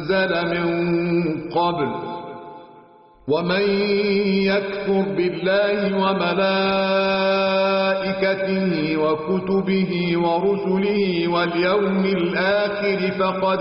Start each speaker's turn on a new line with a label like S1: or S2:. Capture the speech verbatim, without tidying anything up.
S1: أنزل من قبل ومن يكفر بالله وملائكته وكتبه ورسله واليوم الآخر فقد